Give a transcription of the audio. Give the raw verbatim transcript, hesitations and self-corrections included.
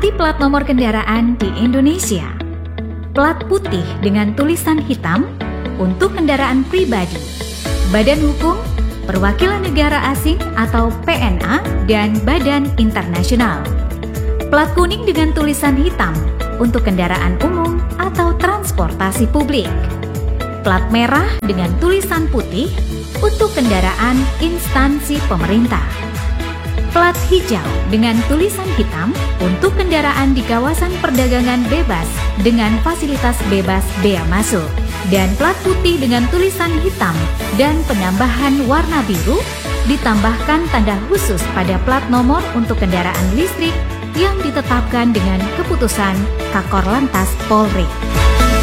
Bukti plat nomor kendaraan di Indonesia. Plat putih dengan tulisan hitam untuk kendaraan pribadi, Badan Hukum, Perwakilan Negara Asing atau P N A, dan Badan Internasional. Plat kuning dengan tulisan hitam untuk kendaraan umum atau transportasi publik. Plat merah dengan tulisan putih untuk kendaraan instansi pemerintah. Plat hijau dengan tulisan hitam untuk kendaraan di kawasan perdagangan bebas dengan fasilitas bebas bea masuk. Dan plat putih dengan tulisan hitam dan penambahan warna biru ditambahkan tanda khusus pada plat nomor untuk kendaraan listrik yang ditetapkan dengan keputusan Kakor Lantas Polri.